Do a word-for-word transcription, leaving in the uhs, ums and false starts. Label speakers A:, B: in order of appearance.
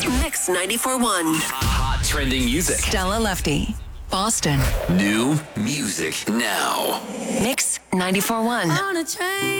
A: Mix ninety-four point one.
B: Hot trending music.
C: Stella Lefty, Boston.
B: New music now.
A: Mix ninety-four point one.
D: On a train.